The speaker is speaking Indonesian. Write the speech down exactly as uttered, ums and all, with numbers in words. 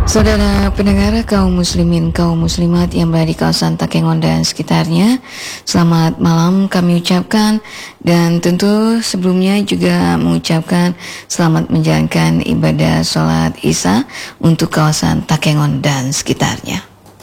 Saudara pendengar kaum muslimin, kaum muslimat yang berada di kawasan Takengon dan sekitarnya, selamat malam kami ucapkan, dan tentu sebelumnya juga mengucapkan selamat menjalankan ibadah sholat Isya untuk kawasan Takengon dan sekitarnya.